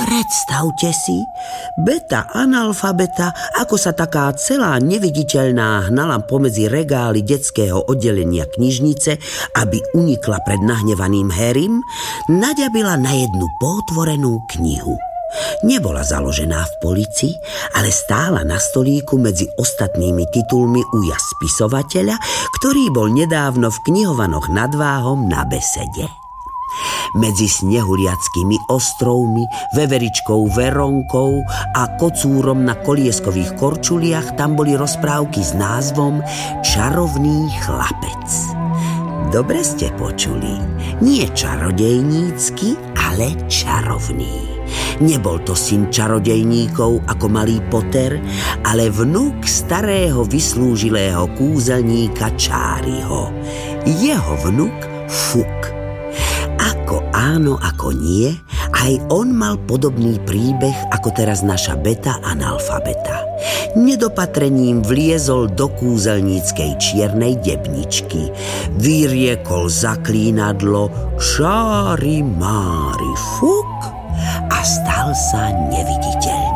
Predstavte si, Beta analfabeta, ako sa taká celá neviditeľná hnala pomedzi regály detského oddelenia knižnice, aby unikla pred nahnevaným Harrym, naďabila na jednu potvorenú knihu. Nebola založená v polici, ale stála na stolíku medzi ostatnými titulmi uja spisovateľa, ktorý bol nedávno v knihovanoch nad Váhom na besede. Medzi snehuliackými ostrovmi, veveričkou Veronkou a kocúrom na kolieskových korčuliach tam boli rozprávky s názvom Čarovný chlapec. Dobre ste počuli, nie čarodejnícky, ale čarovný. Nebol to syn čarodejníkov ako malý Potter, ale vnuk starého vyslúžilého kúzelníka Čáriho. Jeho vnuk Fuk. Ako áno, ako nie, aj on mal podobný príbeh ako teraz naša Beta analfabeta. Nedopatrením vliezol do kúzelníckej čiernej debničky. Vyriekol zaklínadlo Čári mári Fuk a stal sa neviditeľný.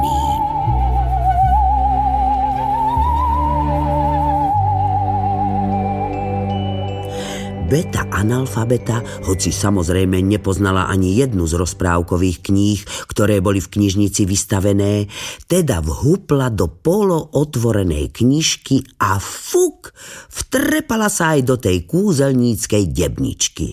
Beta analfabeta, hoci samozrejme nepoznala ani jednu z rozprávkových kníh, ktoré boli v knižnici vystavené, teda vhupla do polootvorenej knižky a fuk, vtrepala sa aj do tej kúzelníckej debničky.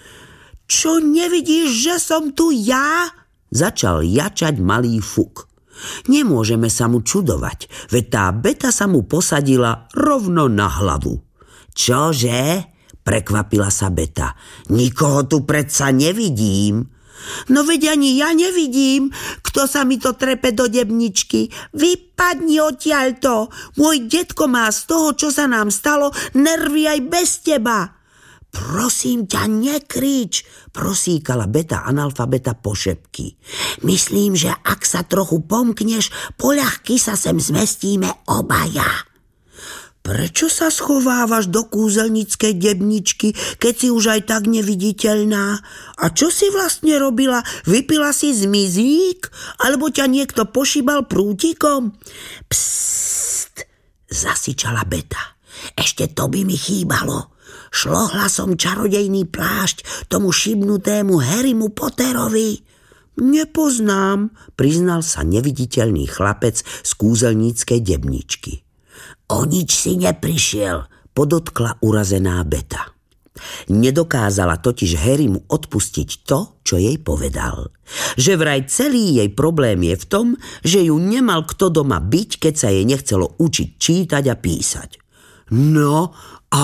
Čo nevidíš, že som tu ja? Začal jačať malý Fuk. Nemôžeme sa mu čudovať, veď tá Beta sa mu posadila rovno na hlavu. Čože? Prekvapila sa Beta. Nikoho tu predsa nevidím. No veď ani ja nevidím, kto sa mi to trepe do debničky. Vypadni odtiaľto. Môj detko má z toho, čo sa nám stalo, nervy aj bez teba. Prosím ťa, nekrič, prosíkala Beta analfabeta pošepky. Myslím, že ak sa trochu pomkneš, poľahky sa sem zmestíme obaja. Prečo sa schovávaš do kúzelníckej debničky, keď si už aj tak neviditeľná? A čo si vlastne robila? Vypila si zmizík? Alebo ťa niekto pošibal prútikom? Psst, zasičala Beta. Ešte to by mi chýbalo. Šlohla som čarodejný plášť tomu šibnutému Harrymu Potterovi. Nepoznám, priznal sa neviditeľný chlapec z kúzelníckej debničky. O nič si neprišiel, podotkla urazená Beta. Nedokázala totiž Harrymu odpustiť to, čo jej povedal. Že vraj celý jej problém je v tom, že ju nemal kto doma byť, keď sa jej nechcelo učiť čítať a písať. No,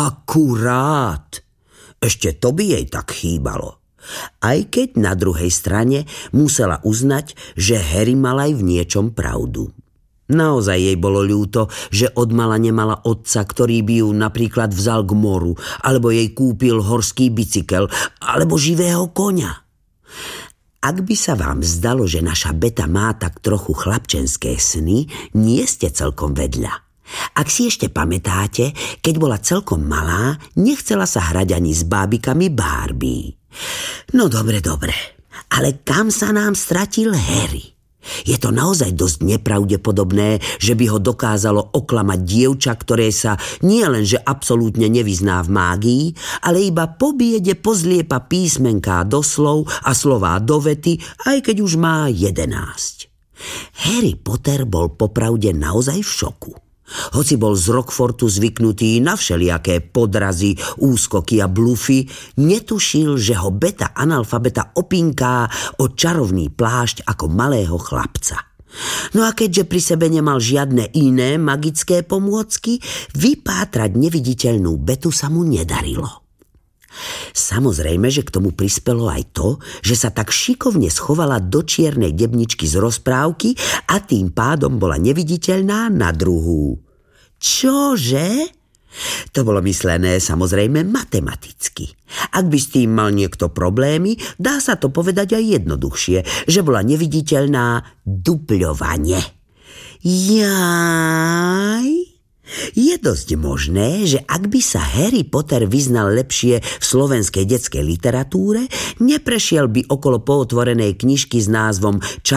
akurát. Ešte to by jej tak chýbalo. Aj keď na druhej strane musela uznať, že Harry mal aj v niečom pravdu. Naozaj jej bolo ľúto, že odmala nemala otca, ktorý by ju napríklad vzal k moru, alebo jej kúpil horský bicykel, alebo živého koňa. Ak by sa vám zdalo, že naša Beta má tak trochu chlapčenské sny, nie ste celkom vedľa. Ak si ešte pamätáte, keď bola celkom malá, nechcela sa hrať ani s bábikami Barbie. No dobre, ale kam sa nám stratil Harry? Je to naozaj dosť nepravdepodobné, že by ho dokázalo oklamať dievča, ktoré sa nielenže absolútne nevyzná v mágii, ale iba po biede pozliepa písmenká do slov a slová do vety, aj keď už má 11. Harry Potter bol popravde naozaj v šoku. Hoci bol z Rockfortu zvyknutý na všelijaké podrazy, úskoky a blufy, netušil, že ho Beta analfabeta opinká o čarovný plášť ako malého chlapca. No a keďže pri sebe nemal žiadne iné magické pomôcky, vypátrať neviditeľnú Betu sa mu nedarilo. Samozrejme, že k tomu prispelo aj to, že sa tak šikovne schovala do čiernej debničky z rozprávky a tým pádom bola neviditeľná na druhú. Čože? To bolo myslené samozrejme matematicky. Ak by s tým mal niekto problémy, dá sa to povedať aj jednoduchšie, že bola neviditeľná dupľovane. Jaj... Je dosť možné, že ak by sa Harry Potter vyznal lepšie v slovenskej detskej literatúre, neprešiel by okolo pootvorenej knižky s názvom